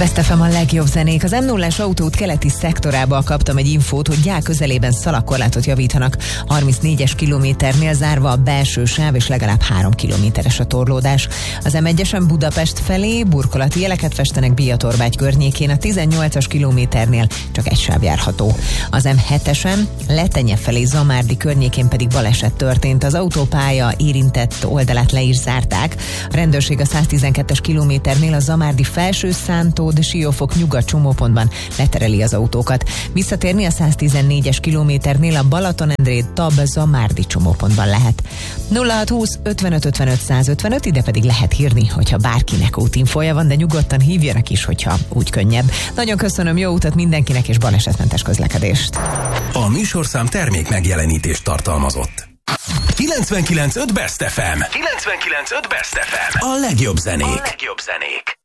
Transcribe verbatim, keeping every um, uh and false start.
Best ef em a legjobb zenék. Az em nullás autóút keleti szektorából kaptam egy infót, hogy Gyál közelében szalagkorlátot javítanak. harmincnégyes kilométernél zárva a belső sáv, és legalább három kilométeres a torlódás. Az em egyesen Budapest felé burkolati jeleket festenek Biatorbágy környékén, a tizennyolcas kilométernél csak egy sáv járható. Az em hetesen Letenye felé Zamárdi környékén pedig baleset történt. Az autópálya érintett oldalát le is zárták. A rendőrség a száztizenkettes kilométernél a Zamárdi Felső Szántód Siófok nyugat csomópontban letereli az autókat. Visszatérni a száztizennégyes kilométernél a Balatonendré Tab Zamárdi csomópontban lehet. nulla hat húsz ötvenöt ötvenöt százötvenöt, ide pedig lehet hírni, hogyha bárkinek útinfója van, de nyugodtan hívjanak is, hogyha úgy könnyebb. Nagyon köszönöm, jó utat mindenkinek, és balesetmentes közlekedést. A műsorszám termék megjelenítést tartalmazott. kilencvenkilenc pont öt Best ef em. kilencvenkilenc pont öt Best ef em. A legjobb zenék. A legjobb zenék.